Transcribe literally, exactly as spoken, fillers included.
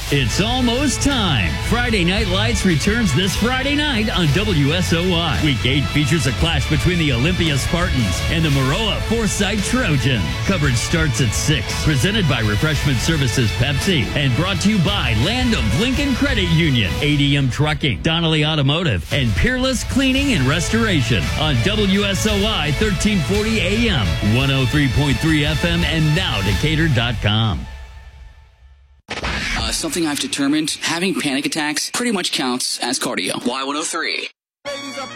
It's almost time. Friday Night Lights returns this Friday night on W S O Y. Week eight features a clash between the Olympia Spartans and the Maroa Foresight Trojans. Coverage starts at six. Presented by Refreshment Services Pepsi and brought to you by Land of Lincoln Credit Union, A D M Trucking, Donnelly Automotive, and Peerless Cleaning and Restoration on W S O Y thirteen forty A M, one oh three point three F M, and now Decatur dot com. Uh, something I've determined, having panic attacks pretty much counts as cardio. Y one oh three. Ladies up